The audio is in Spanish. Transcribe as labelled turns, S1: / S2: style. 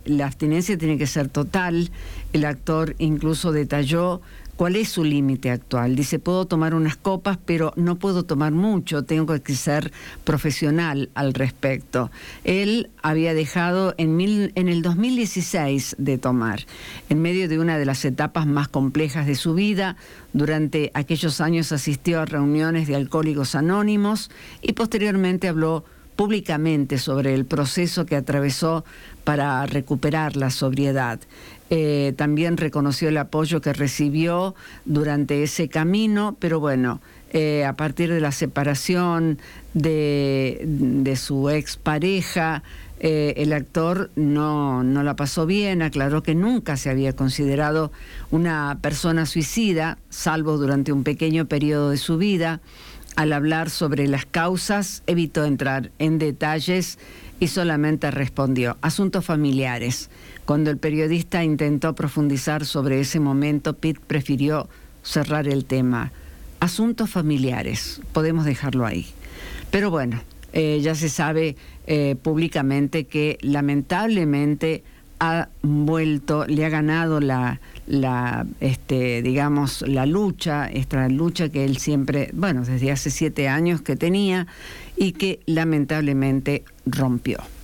S1: la abstinencia tiene que ser total. El actor incluso detalló cuál es su límite actual. Dice, puedo tomar unas copas, pero no puedo tomar mucho, tengo que ser profesional al respecto. Él había dejado en el 2016 de tomar, en medio de una de las etapas más complejas de su vida. Durante aquellos años asistió a reuniones de Alcohólicos Anónimos y posteriormente habló públicamente sobre el proceso que atravesó para recuperar la sobriedad. También reconoció el apoyo que recibió durante ese camino, pero bueno, a partir de la separación de su expareja, el actor no la pasó bien. Aclaró que nunca se había considerado una persona suicida, salvo durante un pequeño periodo de su vida. Al hablar sobre las causas, evitó entrar en detalles y solamente respondió: asuntos familiares. Cuando el periodista intentó profundizar sobre ese momento, Pitt prefirió cerrar el tema. Asuntos familiares, podemos dejarlo ahí. Pero bueno, ya se sabe públicamente que lamentablemente ha vuelto, le ha ganado digamos, la lucha, esta lucha que él siempre, bueno, desde hace 7 años que tenía y que lamentablemente rompió.